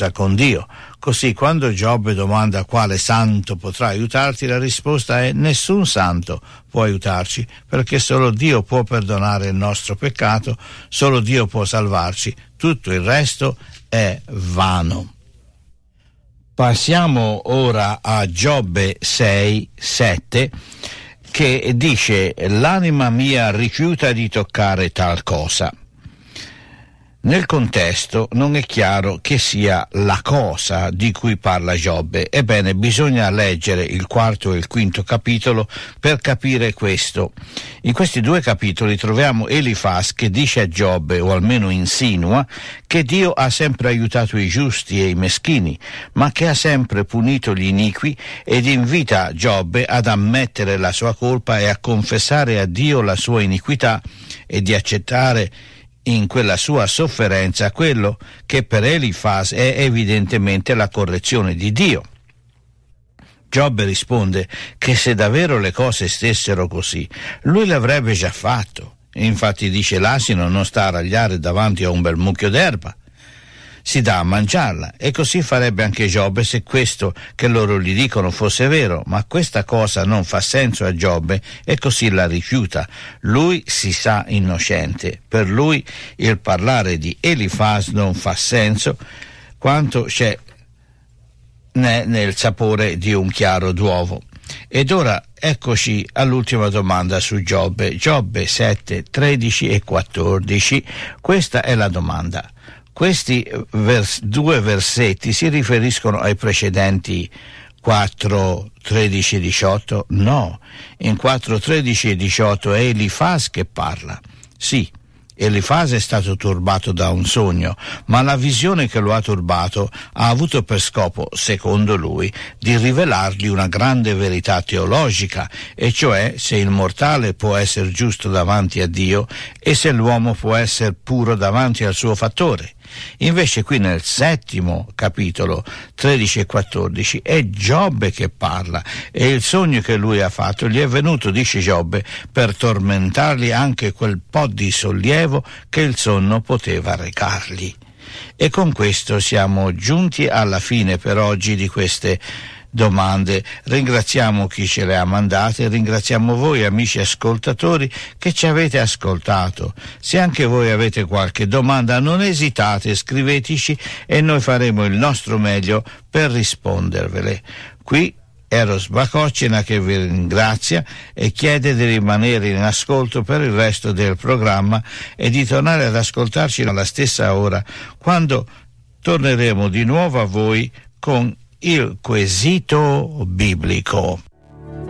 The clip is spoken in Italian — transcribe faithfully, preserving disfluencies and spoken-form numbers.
scusa con Dio. Così quando Giobbe domanda quale santo potrà aiutarti, la risposta è: nessun santo può aiutarci, perché solo Dio può perdonare il nostro peccato, solo Dio può salvarci, tutto il resto è vano. Passiamo ora a Giobbe sei sette, che dice: l'anima mia rifiuta di toccare tal cosa. Nel contesto non è chiaro che sia la cosa di cui parla Giobbe. Ebbene, bisogna leggere il quarto e il quinto capitolo per capire questo. In questi due capitoli troviamo Elifas che dice a Giobbe, o almeno insinua, che Dio ha sempre aiutato i giusti e i meschini, ma che ha sempre punito gli iniqui, ed invita Giobbe ad ammettere la sua colpa e a confessare a Dio la sua iniquità e di accettare in quella sua sofferenza quello che per Elifas è evidentemente la correzione di Dio. Giobbe risponde che se davvero le cose stessero così, lui l'avrebbe già fatto. Infatti dice: l'asino non sta a ragliare davanti a un bel mucchio d'erba, si dà a mangiarla. E così farebbe anche Giobbe se questo che loro gli dicono fosse vero, ma questa cosa non fa senso a Giobbe e così la rifiuta. Lui si sa innocente, per lui il parlare di Elifas non fa senso quanto c'è nel sapore di un chiaro d'uovo. Ed ora eccoci all'ultima domanda su Giobbe, Giobbe sette, tredici e quattordici. Questa è la domanda. Questi vers- due versetti si riferiscono ai precedenti quattro, tredici e diciotto? No, in quattro, tredici e diciotto è Elifas che parla. Sì, Elifas è stato turbato da un sogno, ma la visione che lo ha turbato ha avuto per scopo, secondo lui, di rivelargli una grande verità teologica, e cioè se il mortale può essere giusto davanti a Dio e se l'uomo può essere puro davanti al suo fattore. Invece qui nel settimo capitolo, tredici e quattordici, è Giobbe che parla, e il sogno che lui ha fatto gli è venuto, dice Giobbe, per tormentargli anche quel po' di sollievo che il sonno poteva recargli. E con questo siamo giunti alla fine per oggi di queste domande. Ringraziamo chi ce le ha mandate, ringraziamo voi amici ascoltatori che ci avete ascoltato. Se anche voi avete qualche domanda, non esitate, scriveteci e noi faremo il nostro meglio per rispondervele. Qui Eros Bacocena che vi ringrazia e chiede di rimanere in ascolto per il resto del programma e di tornare ad ascoltarci alla stessa ora, quando torneremo di nuovo a voi con il quesito biblico.